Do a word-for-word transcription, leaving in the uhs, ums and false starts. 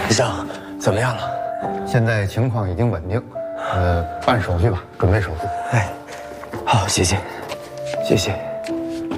医生，怎么样了？ 现在情况已经稳定，呃，办手续吧，准备手术。 哎，好，谢谢，谢谢。